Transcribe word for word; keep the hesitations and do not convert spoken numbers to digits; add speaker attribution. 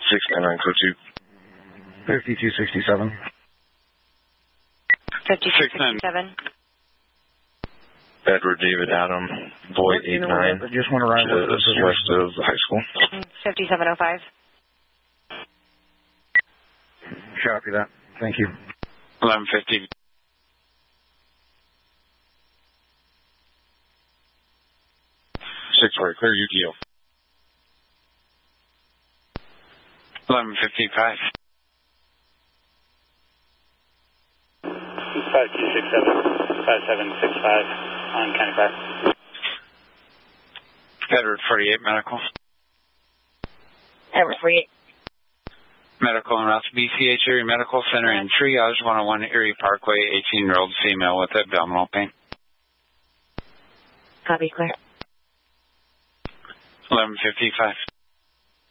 Speaker 1: six nine nine code two.
Speaker 2: fifty-two sixty-seven.
Speaker 3: fifty-two sixty-seven.
Speaker 1: Edward David Adam, Boyd eight nine,
Speaker 2: just went around
Speaker 1: just west of the high school.
Speaker 3: fifty-seven oh five.
Speaker 2: Copy that. Thank you.
Speaker 4: eleven fifty.
Speaker 1: six four, clear U T O.
Speaker 4: eleven fifty-five.
Speaker 5: five two six seven, five seven six five on County Park.
Speaker 4: Edward forty-eight, medical.
Speaker 3: Edward forty-eight.
Speaker 4: Medical and Route B C H Erie Medical Center in Triage one oh one Erie Parkway, eighteen-year-old female with abdominal pain.
Speaker 3: Copy, clear.
Speaker 4: eleven fifty-five.